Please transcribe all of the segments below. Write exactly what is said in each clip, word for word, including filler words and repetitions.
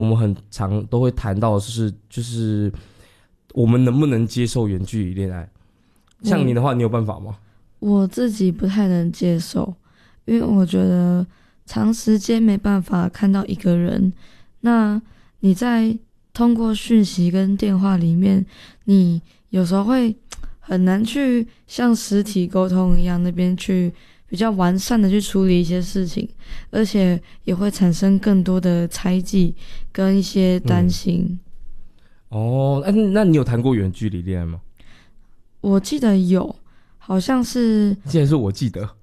我们很常都会谈到的是，就是我们能不能接受远距离恋爱？像你的话，你有办法吗？ 我自己不太能接受，因为我觉得长时间没办法看到一个人，那你在通过讯息跟电话里面，你有时候会很难去像实体沟通一样那边去比较完善的去处理一些事情，而且也会产生更多的猜忌跟一些担心。 嗯、哦，那那你有谈过远距离恋爱吗？ 我记得有，好像是， 既然是我记得，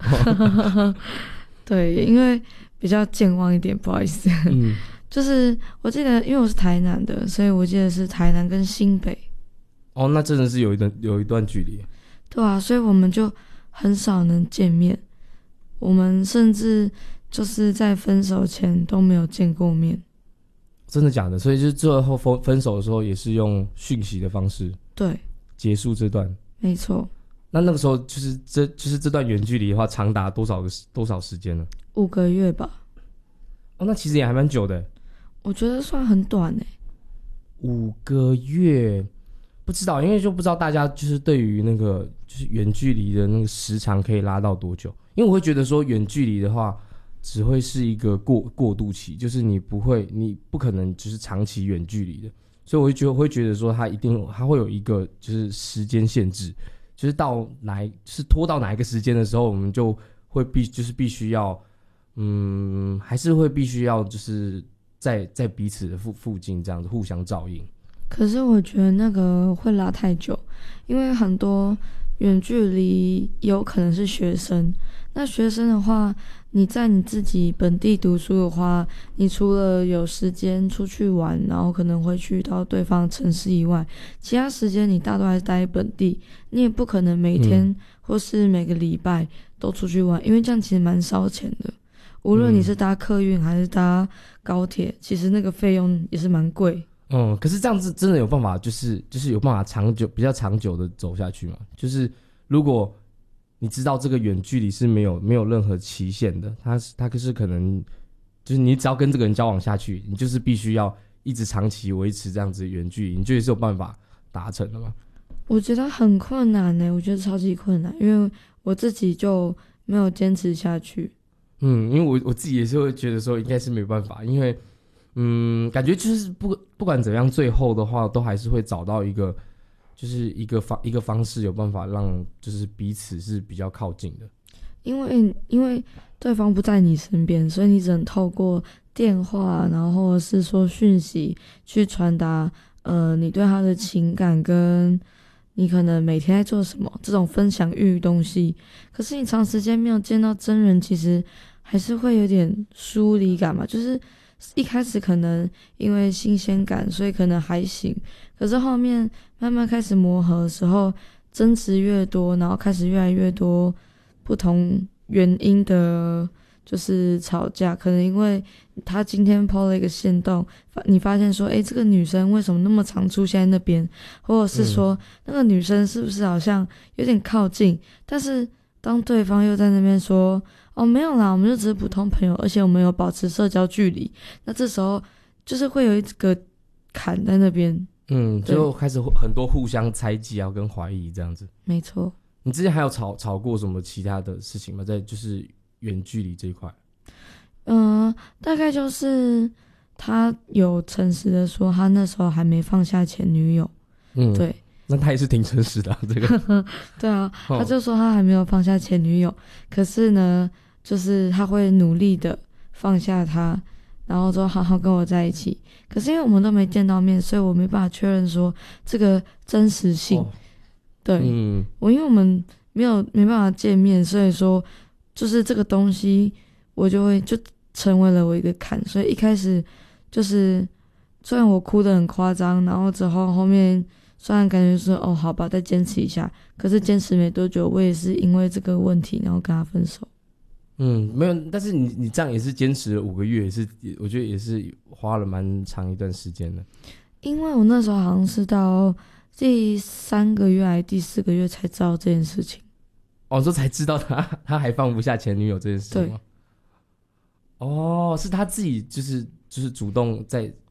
对，因为比较健忘一点，不好意思。 嗯， 就是我记得，因为我是台南的，所以我记得是台南跟新北。 哦，那真的是有一段有一段距离。 对啊，所以我们就很少能见面，我们甚至就是在分手前都没有见过面。 真的假的？所以就是最后分分手的时候，也是用讯息的方式对， 结束这段。 没错。 那那个时候就是这就是这段远距离的话，长达多少个多少时间呢？ 五个月吧。 哦，那其实也还蛮久的。 我觉得算很短诶。 五个月，不知道，因为就不知道大家就是对于那个就是远距离的那个时长可以拉到多久？因为我会觉得说远距离的话，只会是一个过过渡期，就是你不会，你不可能就是长期远距离的，所以我会觉得我会觉得说它一定它会有一个就是时间限制。就是到哪一，就是拖到哪一个时间的时候，我们就会必就是必须要，嗯，还是会必须要就是在在彼此的附附近这样子互相照应。 可是我觉得那个会拉太久，因为很多远距离有可能是学生。那学生的话，你在你自己本地读书的话，你除了有时间出去玩，然后可能会去到对方城市以外，其他时间你大多还是待在本地，你也不可能每天或是每个礼拜都出去玩，因为这样其实蛮烧钱的。无论你是搭客运还是搭高铁，其实那个费用也是蛮贵。 嗯，可是这样子真的有办法，就是就是有办法长久比较长久的走下去吗？就是如果你知道这个远距离是没有没有任何期限的，它是它可是可能就是你只要跟这个人交往下去，你就是必须要一直长期维持这样子的远距离，你觉得是有办法达成的吗？ 我觉得很困难呢、欸，我觉得超级困难，因为我自己就没有坚持下去。 嗯，因为我我自己也是会觉得说应该是没有办法，因为嗯，感觉就是不不管怎样，最后的话都还是会找到一个就是一个方一个方式，有办法让就是彼此是比较靠近的。 因为因为对方不在你身边，所以你只能透过电话，然后或者是说讯息去传达呃你对他的情感跟你可能每天在做什么这种分享欲东西。可是你长时间没有见到真人，其实还是会有点疏离感嘛，就是一开始可能因为新鲜感，所以可能还行，可是后面慢慢开始磨合的时候，争执越多，然后开始越来越多不同原因的就是吵架，可能因为他今天 po 了一个限动，你发现说，诶，这个女生为什么那么常出现在那边，或者是说、嗯、那个女生是不是好像有点靠近，但是当对方又在那边说，哦，没有啦，我们就只是普通朋友，而且我们有保持社交距离，那这时候就是会有一个坎在那边， 嗯，就开始很多互相猜忌啊跟怀疑这样子。 没错。 你之前还有吵吵过什么其他的事情吗？在就是远距离这一块？ 嗯、呃，大概就是他有诚实的说，他那时候还没放下前女友。嗯，对。 那他也是挺诚实的、啊，这个。 对啊，他就说他还没有放下前女友，可是呢，就是他会努力的放下他，然后说好好跟我在一起。可是因为我们都没见到面，所以我没办法确认说这个真实性。哦、对，嗯，我因为我们没有没办法见面，所以说就是这个东西我就会就成为了我一个坎。所以一开始就是虽然我哭得很夸张，然后之后后面。虽然感觉说哦好吧再坚持一下，可是坚持没多久我也是因为这个问题然后跟他分手。 嗯，没有，但是你你这样也是坚持了五个月，也是我觉得也是花了蛮长一段时间的。 因为我那时候好像是到第三个月还是第四个月才知道这件事情。 哦，说才知道他他还放不下前女友这件事吗？哦，是他自己就是就是主动在